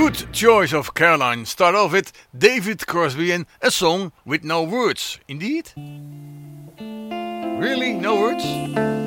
Good choice of Caroline. Start off with David Crosby and a song with no words. Indeed? Really? No words?